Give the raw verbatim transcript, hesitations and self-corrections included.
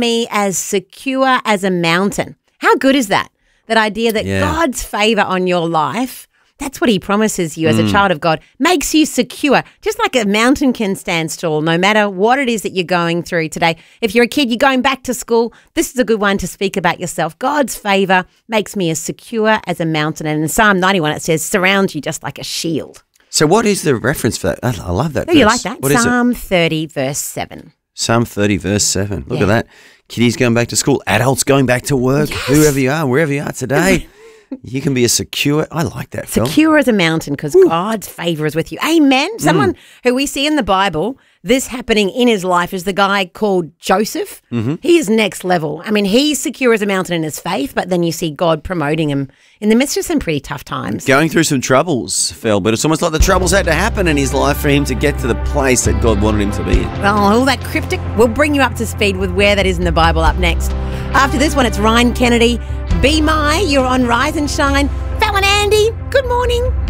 me as secure as a mountain. How good is that? That idea that Yeah. God's favor on your life, that's what he promises you as a child of God, makes you secure. Just like a mountain can stand tall no matter what it is that you're going through today. If you're a kid, you're going back to school, this is a good one to speak about yourself. God's favor makes me as secure as a mountain. And in Psalm ninety-one, it says, surrounds you just like a shield. So what is the reference for that? I I love that Oh, you verse. like that? What is it? Psalm thirty, verse seven. Psalm thirty, verse seven. Look Yeah. at that. Kiddies going back to school, adults going back to work, Yes. whoever you are, wherever you are today. You can be a secure. I like that, Phil. Secure as a mountain because God's favor is with you. Amen. Someone who we see in the Bible, this happening in his life is the guy called Joseph. Mm-hmm. He is next level. I mean, he's secure as a mountain in his faith, but then you see God promoting him in the midst of some pretty tough times. Going through some troubles, Phil, but it's almost like the troubles had to happen in his life for him to get to the place that God wanted him to be in. Well, all that cryptic, we'll bring you up to speed with where that is in the Bible up next. After this one, it's Ryan Kennedy. Be My, you're on Rise and Shine. That one, Andy, good morning.